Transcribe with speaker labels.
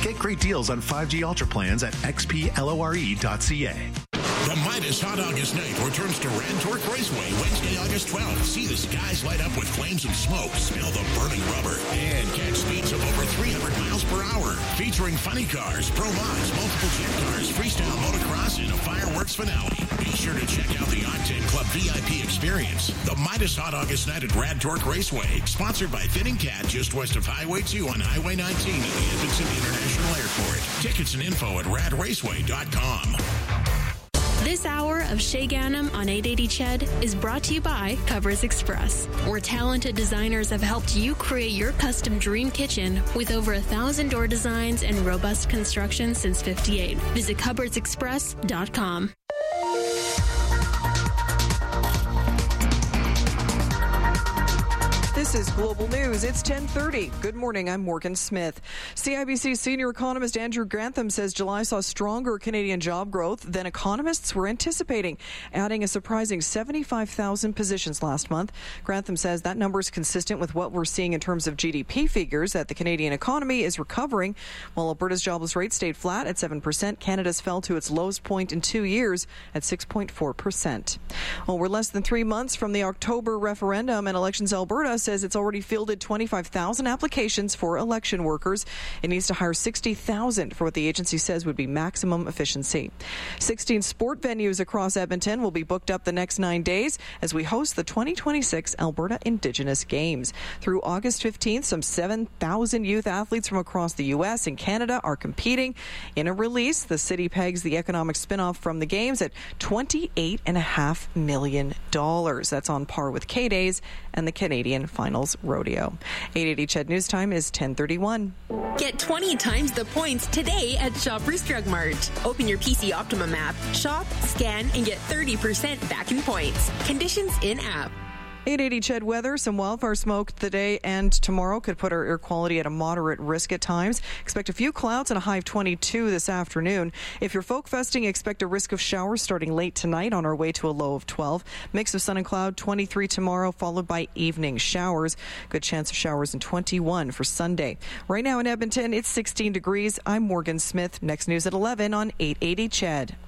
Speaker 1: Get great deals on 5G Ultra plans at xplore.ca.
Speaker 2: The Midas Hot August Night returns to Rad Torque Raceway Wednesday, August 12th. See the skies light up with flames and smoke, smell the burning rubber, and catch speeds of over 300 miles per hour. Featuring funny cars, pro mods, multiple jet cars, freestyle motocross, and a fireworks finale. Be sure to check out the Octane Club VIP experience. The Midas Hot August Night at Rad Torque Raceway, sponsored by Thinning Cat, just west of Highway 2 on Highway 19 at the Edmonton International Airport. Tickets and info at radraceway.com.
Speaker 3: This hour of Shay Ganem on 880 CHED is brought to you by Cupboards Express, where talented designers have helped you create your custom dream kitchen with over 1,000 door designs and robust construction since '58. Visit cupboardsexpress.com.
Speaker 4: This is Global News. It's 10:30. Good morning. I'm Morgan Smith. CIBC senior economist Andrew Grantham says July saw stronger Canadian job growth than economists were anticipating, adding a surprising 75,000 positions last month. Grantham says that number is consistent with what we're seeing in terms of GDP figures, that the Canadian economy is recovering. While Alberta's jobless rate stayed flat at 7%, Canada's fell to its lowest point in 2 years at 6.4%. Well, we're less than 3 months from the October referendum, and Elections Alberta says it's already fielded 25,000 applications for election workers. It needs to hire 60,000 for what the agency says would be maximum efficiency. 16 sport venues across Edmonton will be booked up the next 9 days as we host the 2026 Alberta Indigenous Games. Through August 15th, some 7,000 youth athletes from across the U.S. and Canada are competing. In a release, the city pegs the economic spinoff from the Games at $28.5 million. That's on par with K-Days and the Canadian Finals Rodeo. 880 CHED News Time is 10:31.
Speaker 5: Get 20 times the points today at Shoppers Drug Mart. Open your PC Optimum app, shop, scan, and get 30% back in points. Conditions in-app.
Speaker 4: 880 CHED weather. Some wildfire smoke today and tomorrow could put our air quality at a moderate risk at times. Expect a few clouds and a high of 22 this afternoon. If you're folk festing, expect a risk of showers starting late tonight on our way to a low of 12. Mix of sun and cloud, 23 tomorrow, followed by evening showers. Good chance of showers in 21 for Sunday. Right now in Edmonton, it's 16 degrees. I'm Morgan Smith. Next news at 11 on 880 CHED.